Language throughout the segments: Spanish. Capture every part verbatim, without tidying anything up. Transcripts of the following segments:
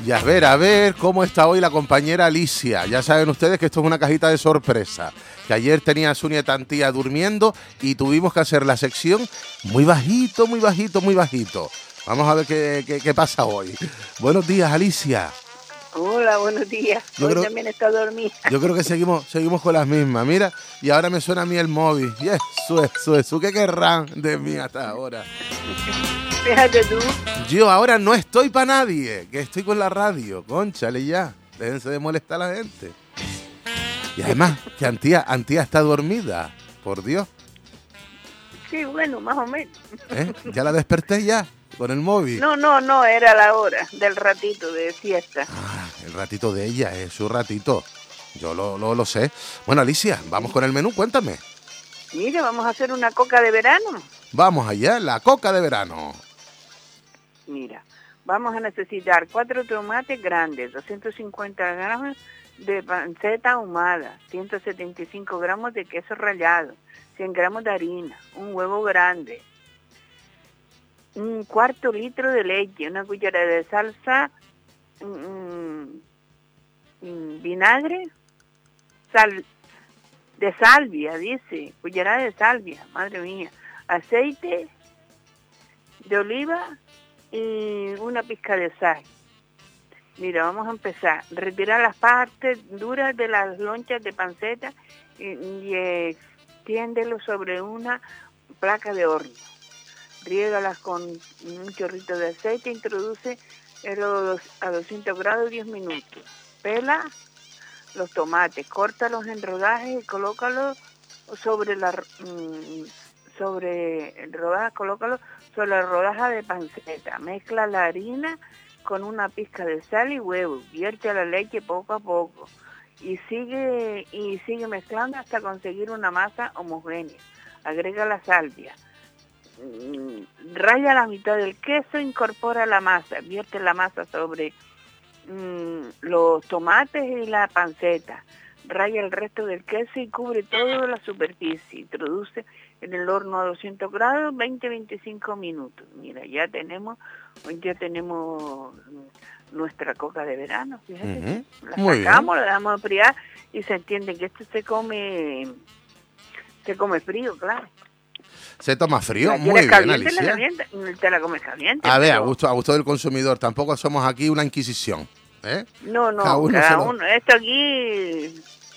Y a ver, a ver cómo está hoy la compañera Alicia. Ya saben ustedes que esto es una cajita de sorpresa. Que ayer tenía a su nieta Antía durmiendo y tuvimos que hacer la sección muy bajito, muy bajito, muy bajito. Vamos a ver qué, qué, qué pasa hoy. Buenos días, Alicia. Hola, buenos días. Yo Hoy creo, también está dormida. Yo creo que seguimos, seguimos con las mismas. Mira, y ahora me suena a mí el móvil. Y eso, eso, eso. ¿Qué querrán de mí hasta ahora? Fíjate tú. Yo ahora no estoy para nadie, que estoy con la radio. Cónchale ya. Déjense de molestar a la gente. Y además, que Antía, Antía está dormida. Por Dios. Sí, bueno, más o menos. ¿Eh? ¿Ya la desperté ya? Con el móvil. No, no, no, era la hora del ratito de siesta. Ah, el ratito de ella, es su ratito. Yo lo, lo, lo sé. Bueno, Alicia, vamos con el menú, cuéntame. Mira, vamos a hacer una coca de verano. Vamos allá, la coca de verano. Mira, vamos a necesitar cuatro tomates grandes, doscientos cincuenta gramos de panceta ahumada, ciento setenta y cinco gramos de queso rallado, cien gramos de harina, un huevo grande, un cuarto litro de leche, una cucharada de salsa, um, um, vinagre, sal, de salvia, dice, cucharada de salvia, madre mía, aceite de oliva y una pizca de sal. Mira, vamos a empezar. Retirar las partes duras de las lonchas de panceta y, y extiéndelo sobre una placa de horno. Riégalas con un chorrito de aceite, introduce a doscientos grados diez minutos. Pela los tomates, córtalos en rodajes y colócalos sobre la sobre rodajas, colócalos sobre la rodaja de panceta. Mezcla la harina con una pizca de sal y huevo. Vierte la leche poco a poco y sigue y sigue mezclando hasta conseguir una masa homogénea. Agrega la salvia. Raya la mitad del queso, incorpora la masa, vierte la masa sobre mmm, los tomates y la panceta, raya el resto del queso y cubre toda la superficie, introduce en el horno a doscientos grados veinte a veinticinco minutos. Mira, ya tenemos, ya tenemos nuestra coca de verano, fíjate, uh-huh. La Muy sacamos, bien. La damos a enfriar y se entiende que esto se come, se come frío, claro. Se toma frío, muy bien, caliente, Alicia. La te la comes caliente. A ver, pero... a gusto, a gusto del consumidor. Tampoco somos aquí una inquisición, ¿eh? No, no, cada uno, cada lo... uno. Esto aquí,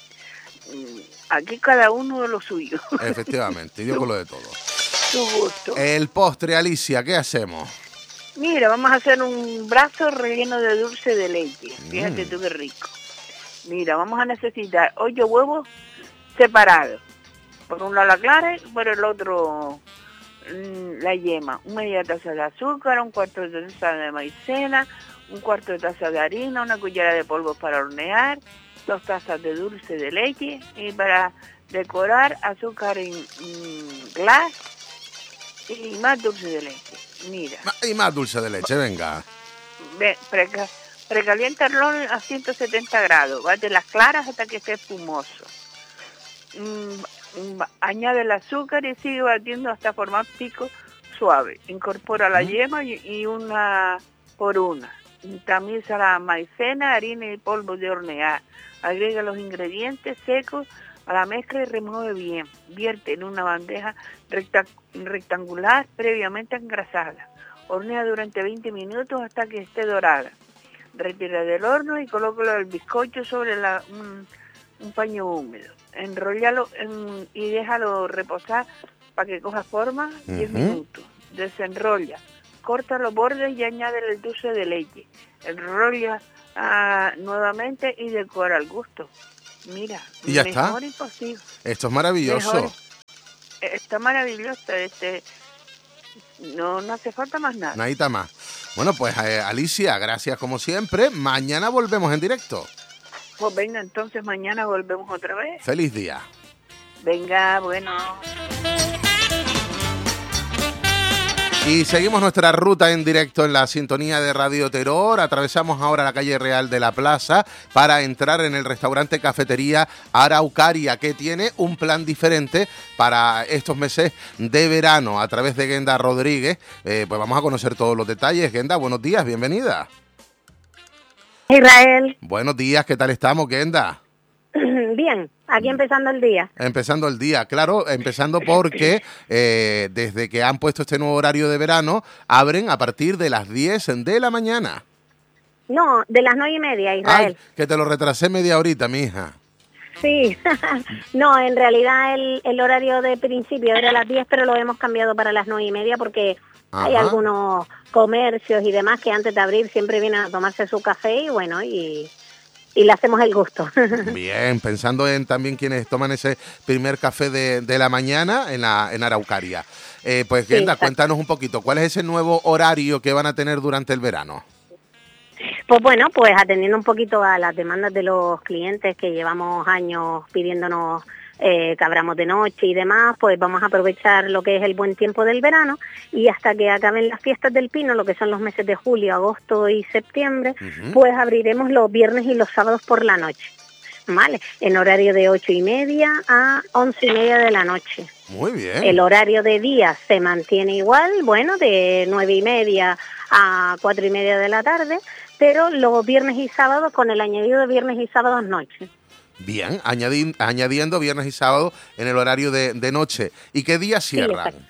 aquí cada uno de lo suyo. Efectivamente, y Dios con lo de todo. Tu gusto. El postre, Alicia, ¿qué hacemos? Mira, vamos a hacer un brazo relleno de dulce de leche. Fíjate mm. tú qué rico. Mira, vamos a necesitar ocho huevos separados. Por un lado la clara y por el otro la yema. Una media taza de azúcar, un cuarto de taza de maicena, un cuarto de taza de harina, una cuchara de polvo para hornear, dos tazas de dulce de leche y para decorar azúcar en mm, glass y más dulce de leche. Mira. Y más dulce de leche, venga. Ve, preca, precalienta el horno a ciento setenta grados. Bate las claras hasta que esté espumoso. Mm, añade el azúcar y sigue batiendo hasta formar pico suave. Incorpora la yema y, y una por una. Tamiza la maicena, harina y polvo de hornear. Agrega los ingredientes secos a la mezcla y remueve bien. Vierte en una bandeja recta, rectangular previamente engrasada. Hornea durante veinte minutos hasta que esté dorada. Retira del horno y coloca el bizcocho sobre la, un, un paño húmedo. Enrollalo en, y déjalo reposar para que coja forma diez uh-huh. minutos. Desenrolla, corta los bordes y añade el dulce de leche. Enrolla uh, nuevamente y decora al gusto. Mira, y ya mejor está. Imposible. Esto es maravilloso. Mejor, está maravilloso. Este, no, no hace falta más nada. Nadita más. Bueno, pues eh, Alicia, gracias como siempre. Mañana volvemos en directo. Pues venga, entonces mañana volvemos otra vez. Feliz día. Venga, bueno. Y seguimos nuestra ruta en directo en la sintonía de Radio Terror. Atravesamos ahora la calle Real de la Plaza para entrar en el restaurante Cafetería Araucaria, que tiene un plan diferente para estos meses de verano. A través de Genda Rodríguez, eh, pues vamos a conocer todos los detalles. Genda, buenos días, bienvenida. Israel. Buenos días, ¿qué tal estamos, Kenda? Bien, aquí empezando el día. Empezando el día, claro, empezando porque eh, desde que han puesto este nuevo horario de verano, abren a partir de las diez de la mañana. No, de las nueve y media, Israel. Ay, que te lo retrasé media horita, mija. Sí, no, en realidad el, el horario de principio era las diez, pero lo hemos cambiado para las nueve y media porque Ajá. hay algunos comercios y demás que antes de abrir siempre vienen a tomarse su café y bueno, y... y le hacemos el gusto. Bien, pensando en también quienes toman ese primer café de, de la mañana en la en Araucaria. Eh, pues, Kenda, sí, cuéntanos un poquito, ¿cuál es ese nuevo horario que van a tener durante el verano? Pues bueno, pues atendiendo un poquito a las demandas de los clientes que llevamos años pidiéndonos eh, que abramos de noche y demás, pues vamos a aprovechar lo que es el buen tiempo del verano y hasta que acaben las fiestas del Pino, lo que son los meses de julio, agosto y septiembre, uh-huh. pues abriremos los viernes y los sábados por la noche, ¿vale? En horario de ocho y media a once y media de la noche. Muy bien. El horario de día se mantiene igual, bueno, de nueve y media a cuatro y media de la tarde, pero los viernes y sábados con el añadido de viernes y sábados noche. Bien, añadi- añadiendo viernes y sábado en el horario de, de noche. ¿Y qué días cierran? Sí,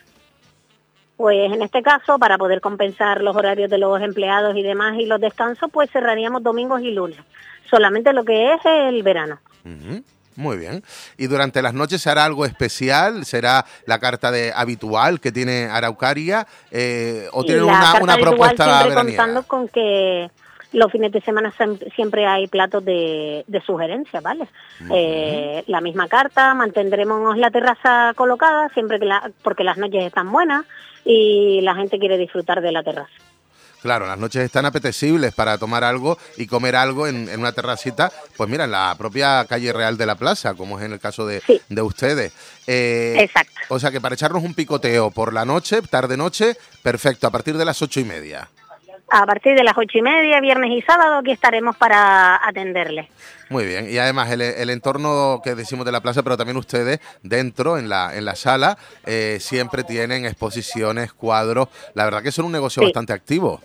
pues en este caso, para poder compensar los horarios de los empleados y demás y los descansos, pues cerraríamos domingos y lunes. Solamente lo que es el verano. Uh-huh. Muy bien. ¿Y durante las noches se hará algo especial? ¿Será la carta de habitual que tiene Araucaria? Eh, ¿O tienen una, una propuesta veraniega? Contando con que los fines de semana siempre hay platos de, de sugerencia, ¿vale? Uh-huh. Eh, la misma carta, mantendremos la terraza colocada siempre que la, porque las noches están buenas y la gente quiere disfrutar de la terraza. Claro, las noches están apetecibles para tomar algo y comer algo en, en una terracita, pues mira, en la propia calle Real de la Plaza, como es en el caso de, sí. de ustedes. Eh, Exacto. O sea que para echarnos un picoteo por la noche, tarde-noche, perfecto, a partir de las ocho y media. A partir de las ocho y media, viernes y sábado, aquí estaremos para atenderles. Muy bien, y además el, el entorno que decimos de la plaza, pero también ustedes dentro, en la en la sala, eh, siempre tienen exposiciones, cuadros, la verdad que son un negocio sí. bastante activo.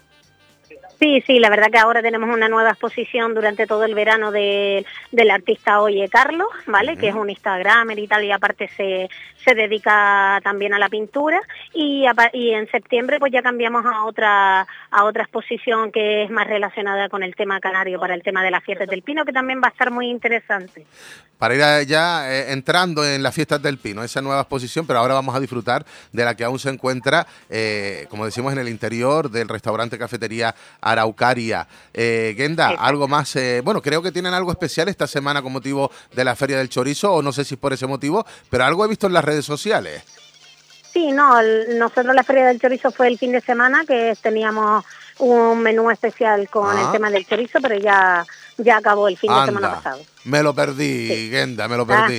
Sí, sí, la verdad que ahora tenemos una nueva exposición durante todo el verano de, del artista Oye Carlos, ¿vale? Uh-huh. Que es un instagramer y tal, y aparte se, se dedica también a la pintura, y, y en septiembre pues ya cambiamos a otra a otra exposición que es más relacionada con el tema canario, para el tema de las fiestas del Pino, que también va a estar muy interesante. Para ir ya eh, entrando en las fiestas del Pino, esa nueva exposición, pero ahora vamos a disfrutar de la que aún se encuentra, eh, como decimos, en el interior del restaurante cafetería Araucaria. Eh, Kenda, algo más, eh, bueno, creo que tienen algo especial esta semana con motivo de la Feria del Chorizo, o no sé si es por ese motivo, pero algo he visto en las redes sociales. Sí, no, el, nosotros la Feria del Chorizo fue el fin de semana, que teníamos un menú especial con ah. el tema del chorizo, pero ya, ya acabó el fin Anda. de semana pasado. Me lo perdí, sí. Kenda, me lo perdí.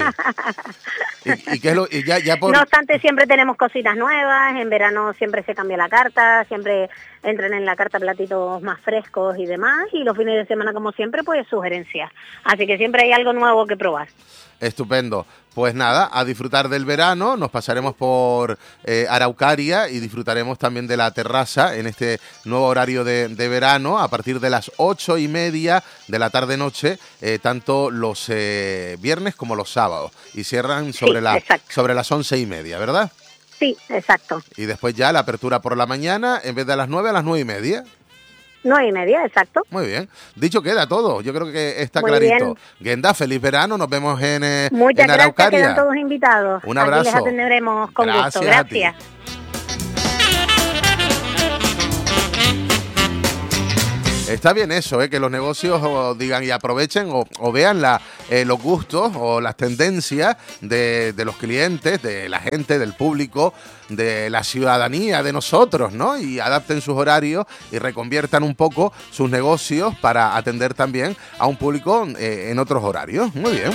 ¿Y, y qué es lo, y ya, ya por... No obstante, siempre tenemos cositas nuevas, en verano siempre se cambia la carta, siempre entran en la carta platitos más frescos y demás, y los fines de semana, como siempre, pues sugerencias. Así que siempre hay algo nuevo que probar. Estupendo. Pues nada, a disfrutar del verano, nos pasaremos por eh, Araucaria y disfrutaremos también de la terraza en este nuevo horario de, de verano a partir de las ocho y media de la tarde-noche, eh, tanto los eh, viernes como los sábados, y cierran sobre, sí, la, sobre las once y media, ¿verdad? Sí, exacto. Y después ya la apertura por la mañana, en vez de a las nueve, a las nueve y media. Nueve y media, exacto. Muy bien. Dicho queda todo. Yo creo que está Muy clarito. Bien. Kenda, feliz verano. Nos vemos en, eh, Muchas en Araucaria. Muchas gracias, quedan todos invitados. Un abrazo. Aquí les atenderemos con gracias gusto. Gracias. Está bien eso, ¿eh? Que los negocios o digan y aprovechen o, o vean la, eh, los gustos o las tendencias de, de los clientes, de la gente, del público, de la ciudadanía, de nosotros, ¿no? Y adapten sus horarios y reconviertan un poco sus negocios para atender también a un público eh, en otros horarios. Muy bien.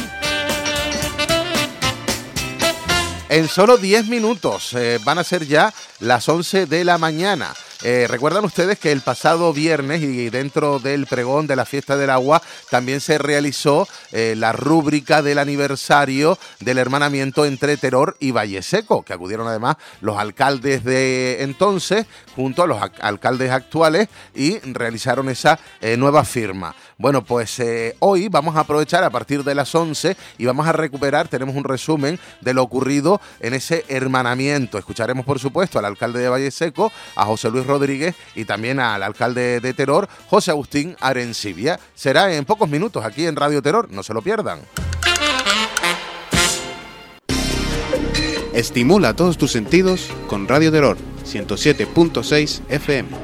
En solo diez minutos eh, van a ser ya las once de la mañana. Eh, recuerdan ustedes que el pasado viernes y dentro del pregón de la Fiesta del Agua también se realizó eh, la rúbrica del aniversario del hermanamiento entre Teror y Valleseco, que acudieron además los alcaldes de entonces junto a los alcaldes actuales y realizaron esa eh, nueva firma. Bueno, pues eh, hoy vamos a aprovechar a partir de las once y vamos a recuperar, tenemos un resumen de lo ocurrido en ese hermanamiento. Escucharemos, por supuesto, al alcalde de Valleseco, a José Luis Rodríguez, y también al alcalde de Teror, José Agustín Arencibia. Será en pocos minutos aquí en Radio Teror, no se lo pierdan. Estimula todos tus sentidos con Radio Teror, ciento siete punto seis F M.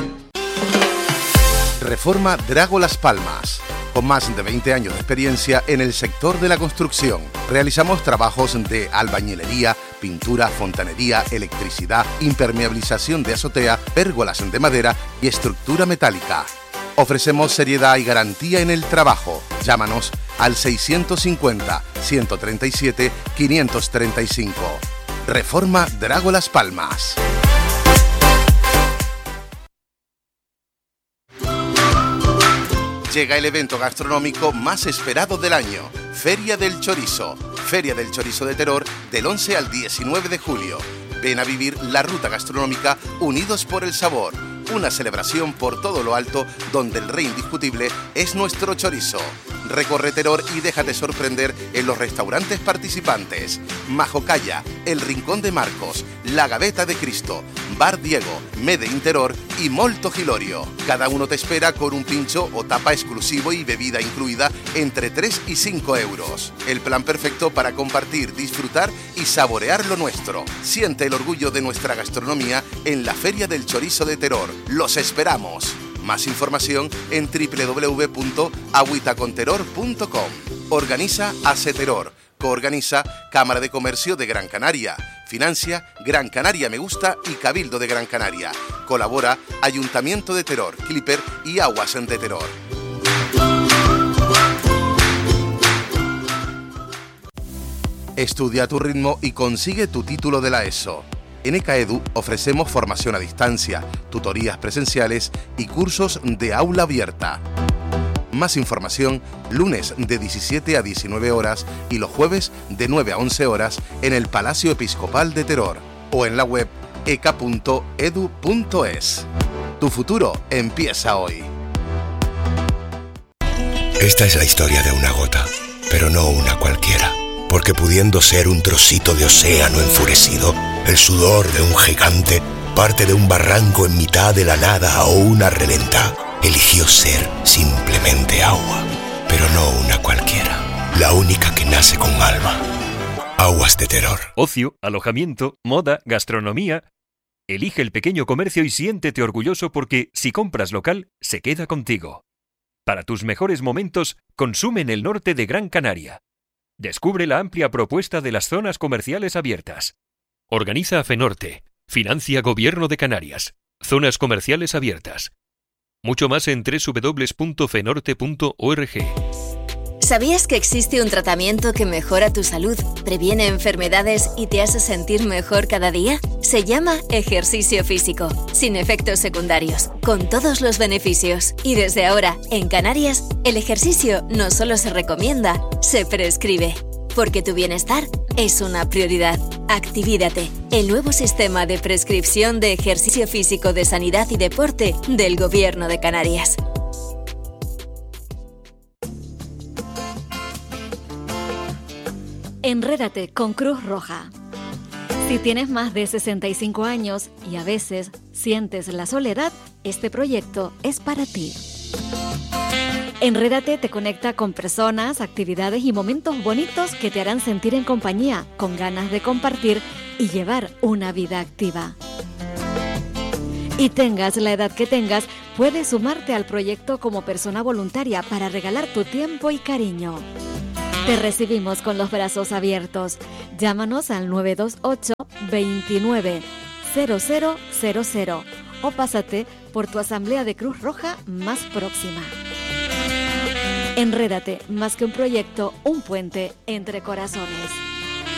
Reforma Drago Las Palmas. Con más de veinte años de experiencia en el sector de la construcción, realizamos trabajos de albañilería, pintura, fontanería, electricidad, impermeabilización de azotea, pérgolas de madera y estructura metálica. Ofrecemos seriedad y garantía en el trabajo. Llámanos al seiscientos cincuenta, ciento treinta y siete, quinientos treinta y cinco. Reforma Drago Las Palmas. Llega el evento gastronómico más esperado del año, Feria del Chorizo. Feria del Chorizo de Teror del once al diecinueve de julio. Ven a vivir la ruta gastronómica Unidos por el Sabor. Una celebración por todo lo alto donde el rey indiscutible es nuestro chorizo. Recorre Teror y déjate sorprender en los restaurantes participantes. Majocalla, El Rincón de Marcos, La Gaveta de Cristo, Bar Diego, Mede in Teror y Molto Gilorio. Cada uno te espera con un pincho o tapa exclusivo y bebida incluida entre tres y cinco euros. El plan perfecto para compartir, disfrutar y saborear lo nuestro. Siente el orgullo de nuestra gastronomía en la Feria del Chorizo de Teror. ¡Los esperamos! Más información en doble u doble u doble u punto agüitaconteror punto com. Organiza ASETeror. Coorganiza Cámara de Comercio de Gran Canaria. Financia Gran Canaria Me Gusta y Cabildo de Gran Canaria. Colabora Ayuntamiento de Teror, Clipper y Aguas de Teror. Estudia a tu ritmo y consigue tu título de la ESO. En ECAEDU ofrecemos formación a distancia, tutorías presenciales y cursos de aula abierta. Más información, lunes de diecisiete a diecinueve horas y los jueves de nueve a once horas en el Palacio Episcopal de Teror o en la web e c a punto e d u punto e s. Tu futuro empieza hoy. Esta es la historia de una gota, pero no una cualquiera. Porque pudiendo ser un trocito de océano enfurecido, el sudor de un gigante, parte de un barranco en mitad de la nada o una reventa, eligió ser simplemente agua, pero no una cualquiera, la única que nace con alma. Aguas de Teror. Ocio, alojamiento, moda, gastronomía. Elige el pequeño comercio y siéntete orgulloso porque si compras local, se queda contigo. Para tus mejores momentos, consume en el norte de Gran Canaria. Descubre la amplia propuesta de las zonas comerciales abiertas. Organiza FENORTE. Financia Gobierno de Canarias. Zonas comerciales abiertas. Mucho más en doble u doble u doble u punto fenorte punto org. ¿Sabías que existe un tratamiento que mejora tu salud, previene enfermedades y te hace sentir mejor cada día? Se llama ejercicio físico, sin efectos secundarios, con todos los beneficios. Y desde ahora, en Canarias, el ejercicio no solo se recomienda, se prescribe. Porque tu bienestar es una prioridad. Activídate, el nuevo sistema de prescripción de ejercicio físico de sanidad y deporte del Gobierno de Canarias. Enrédate con Cruz Roja. Si tienes más de sesenta y cinco años y a veces sientes la soledad, este proyecto es para ti. Enrédate te conecta con personas, actividades y momentos bonitos que te harán sentir en compañía, con ganas de compartir y llevar una vida activa. Y tengas la edad que tengas, puedes sumarte al proyecto como persona voluntaria para regalar tu tiempo y cariño. Te recibimos con los brazos abiertos. Llámanos al nueve dos ocho, veintinueve, cero cero cero cero o pásate por tu asamblea de Cruz Roja más próxima. Enrédate, más que un proyecto, un puente entre corazones.